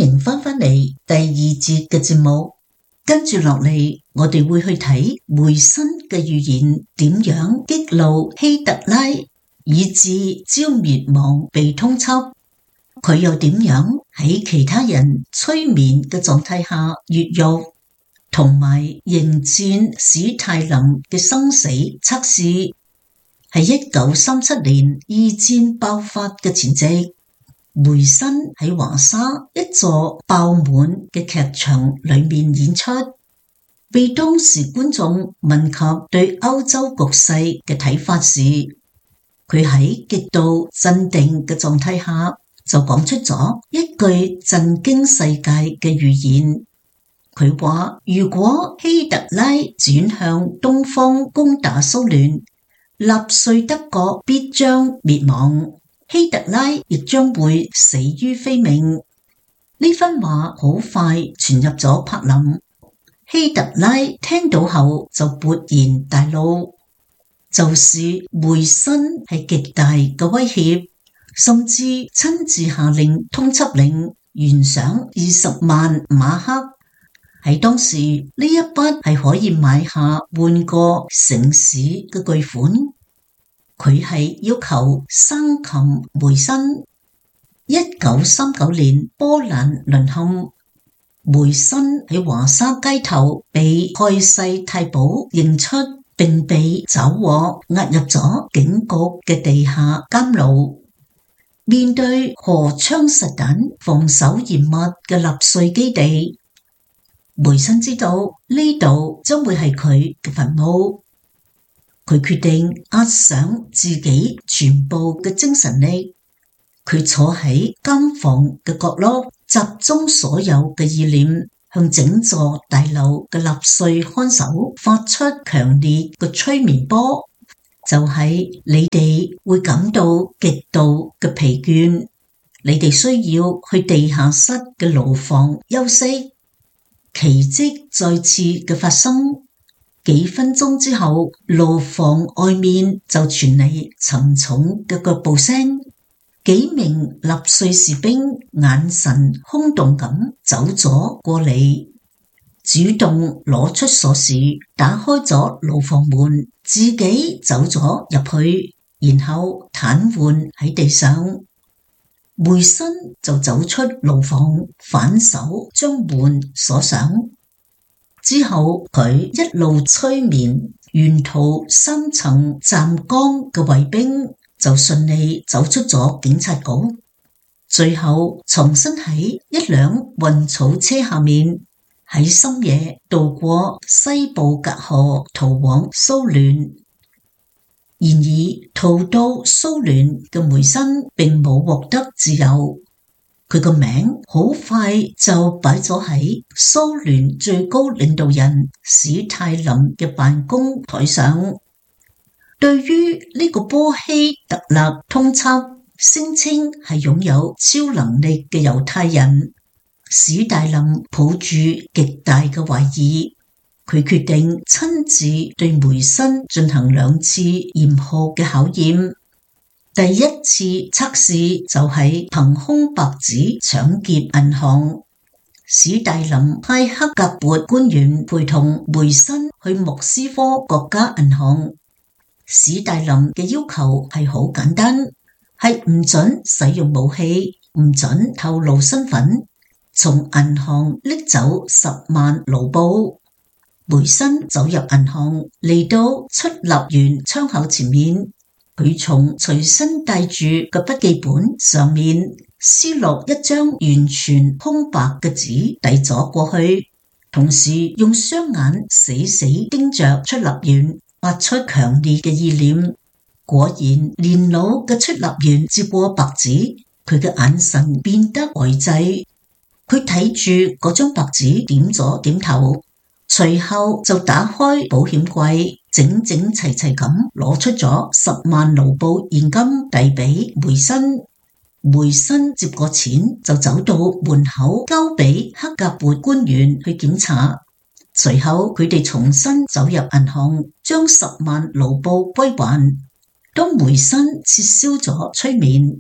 迎返嚟第二節嘅節目，跟住落嚟我哋會去睇梅辛嘅預言點樣激怒希特拉，以致朝滅亡被通緝，佢又點樣喺其他人催眠嘅狀態下越獄，同埋迎戰史泰林嘅生死測試。喺1937年二戰爆發嘅前夕，梅辛喺華沙一座爆滿嘅劇場裏面演出，被當時觀眾問及對歐洲局勢嘅睇法時，佢喺極度鎮定嘅狀態下就講出咗一句震驚世界嘅預言。佢話如果希特拉轉向東方攻打蘇聯，納粹德國必將滅亡，希特拉亦將會死於非命。呢番話好快傳入咗柏林，希特拉聽到後就勃然大怒，就是梅辛係極大嘅威脅，甚至親自下令通緝令，懸賞20萬馬克。喺當時呢一筆係可以買下半個城市嘅巨款。佢係要求生擒梅辛。1939年波蘭淪陷，梅辛喺華沙街頭被蓋世太保認出，並被抓獲押入咗警局嘅地下監牢。面對荷槍實彈防守嚴密嘅納粹基地，梅辛知道呢度將會係佢嘅墳墓，佢決定壓上自己全部嘅精神力。佢坐喺監房嘅角落，集中所有嘅意念，向整座大樓嘅納粹看守發出強烈嘅催眠波，就係你哋會感到極度嘅疲倦，你哋需要去地下室嘅牢房休息。奇蹟再次嘅發生，幾分鐘之後，牢房外面就傳嚟沉重嘅腳步聲，幾名納粹士兵眼神空洞咁走咗過嚟，主動攞出鎖匙打開咗牢房門，自己走咗入去，然後癱瘓喺地上。梅辛就走出牢房，反手將門鎖上，之後佢一路催眠，沿途3層站崗嘅衛兵就順利走出咗警察局，最後藏身喺一輛運草車下面，喺深夜渡過西布格河逃往蘇聯。然而逃到蘇聯嘅梅辛並冇獲得自由，佢個名好快就擺咗喺蘇聯最高領導人史泰林嘅辦公台上。對於呢個波希特勒通緝聲稱係擁有超能力嘅猶太人，史泰林抱住極大嘅懷疑。佢決定親自對梅辛進行2次嚴酷嘅考驗。第一次測試就係憑空白紙搶劫銀行。史大林派克格勃官員陪同梅辛去莫斯科國家銀行。史大林嘅要求係好簡單，係唔准使用武器，唔准透露身份，從銀行拎走10萬盧布。梅辛走入銀行，嚟到出納員窗口前面，佢從隨身帶住嘅筆記本上面撕落一張完全空白嘅紙遞咗過去，同時用雙眼死死盯着出納員，發出強烈嘅意念。果然年老嘅出納員接過白紙，佢嘅眼神變得呆滯，佢睇住嗰張白紙點咗點頭，隨後就打開保險櫃，整整齊齊咁攞出咗10萬盧布現金遞俾梅辛。梅辛接過錢就走到門口交俾克格勃官員去檢查，隨後佢哋重新走入銀行，將10萬盧布歸還。當梅辛撤銷咗催眠，呢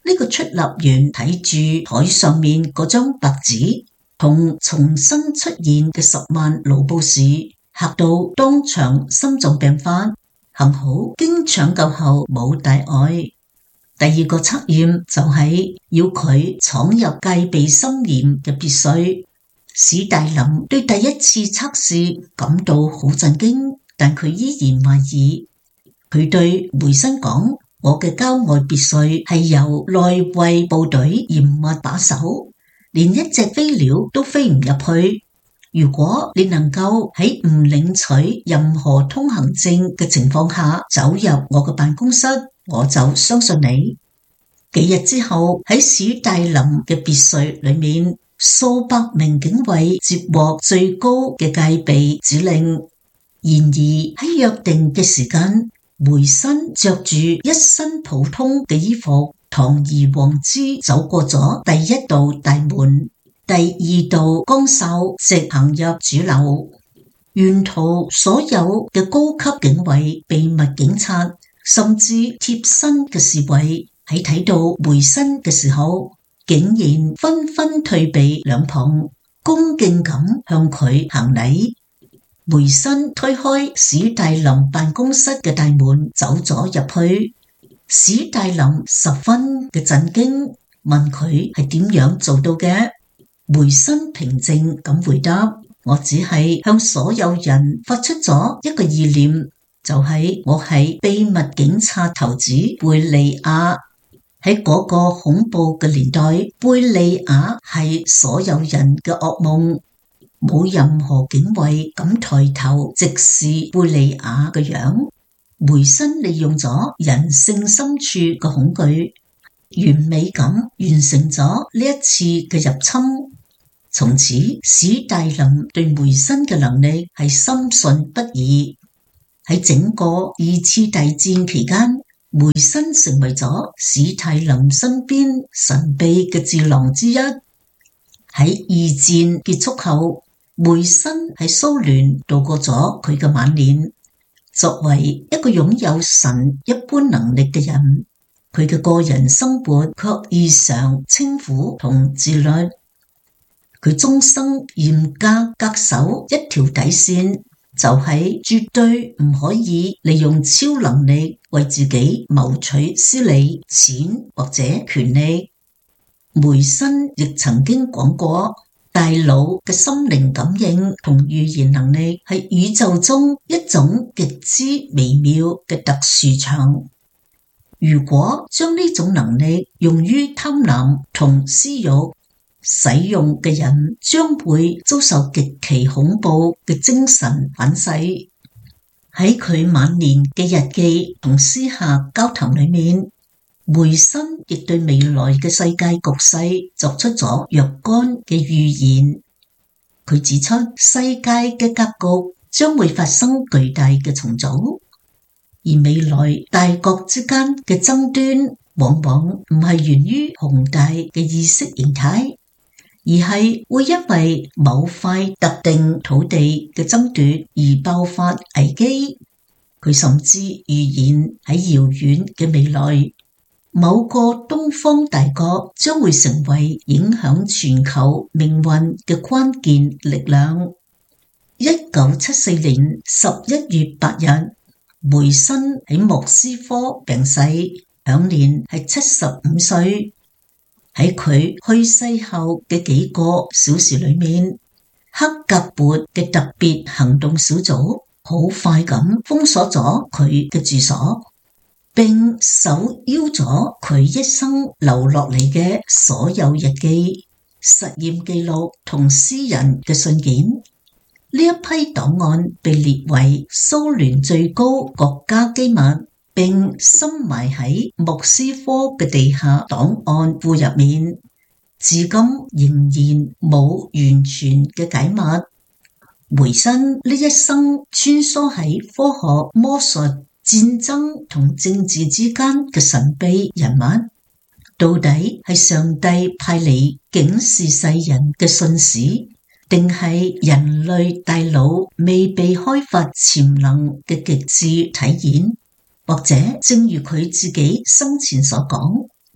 呢個出納員睇住台上面嗰張白紙同重新出現嘅10萬盧布士，嚇到當場心臟病發，幸好經搶救後冇大礙。第二個測驗就係要佢闖入戒備森嚴嘅別墅。史大林對第一次測試感到好震驚，但佢依然懷疑。佢對梅森講：我嘅郊外別墅係由內衛部隊嚴密把守，連一隻飛鳥都飛唔入去。如果你能夠喺唔領取任何通行證嘅情況下走入我嘅辦公室，我就相信你。幾日之後，喺史大林嘅別墅裏面，數百名警衛接獲最高嘅戒備指令。然而喺約定嘅時間，梅森着住一身普通嘅衣服，堂而皇之走過咗第一道大門，第二道崗哨直行入主樓。沿途所有嘅高級警衛、秘密警察，甚至貼身嘅侍衛，喺睇到梅森嘅時候，竟然紛紛退避兩旁，恭敬咁向佢行禮。梅森推開史大林辦公室嘅大門，走咗入去。史大林十分嘅震驚，問佢係點樣做到嘅。梅森平靜咁回答：我只係向所有人發出咗一個意念，就係我係秘密警察頭子貝利亞。喺嗰個恐怖嘅年代，貝利亞係所有人嘅噩夢，冇任何警衛敢抬頭直視貝利亞嘅樣。梅森利用咗人性深處嘅恐懼，完美咁完成咗呢一次嘅入侵。從此，史大林對梅森嘅能力係深信不疑。喺整個二次大戰期間，梅森成為咗史大林身邊神秘嘅智囊之一。喺二戰結束後，梅森喺蘇聯度過咗佢嘅晚年。作為一個擁有神一般能力嘅人，佢嘅個人生活卻異常清苦同自律。佢終生嚴格恪守一條底線，就係絕對唔可以利用超能力為自己謀取私利、錢或者權利。梅森亦曾經講過，大腦嘅心靈感應同預言能力係宇宙中一種極之微妙嘅特殊場。如果將呢種能力用於貪婪同私欲，使用嘅人將會遭受極其恐怖嘅精神反噬。喺佢晚年嘅日記同私下交談裏面，梅森亦對未來嘅世界局勢作出咗若干嘅預言。佢指出，世界嘅格局將會發生巨大嘅重組，而未來大國之間嘅爭端往往唔係源於宏大嘅意識形態，而係會因為某塊特定土地嘅爭奪而爆發危機。佢甚至預言喺遙遠嘅未來，某個東方大國將會成為影響全球命運嘅關鍵力量。1974年11月8日，梅森喺莫斯科病逝，享年係75歲。喺佢去世後嘅幾個小時裏面，克格勃嘅特別行動小組好快咁封鎖咗佢嘅住所，並搜腰咗佢一生留落嚟嘅所有日記、實驗記錄同私人嘅信件。呢一批檔案被列為蘇聯最高國家機密，並深埋喺莫斯科嘅地下檔案庫入面，至今仍然冇完全嘅解密。梅森呢一生穿梭喺科學、魔術、戰爭同政治之間嘅神秘人物，到底係上帝派嚟警示世人嘅信使，定係人類大腦未被開發潛能嘅極致體現？或者正如佢自己生前所講，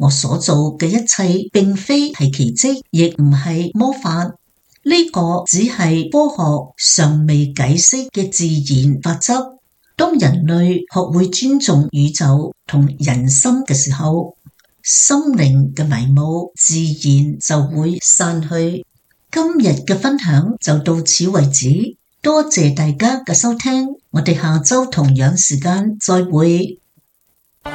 我所做嘅一切並非係奇蹟，亦唔係魔法，呢個只係科學尚未解釋嘅自然法則。當人類學會尊重宇宙同人心嘅時候，心靈嘅迷霧自然就會散去。今日嘅分享就到此為止，多謝大家嘅收聽，我哋下周同樣時間再會。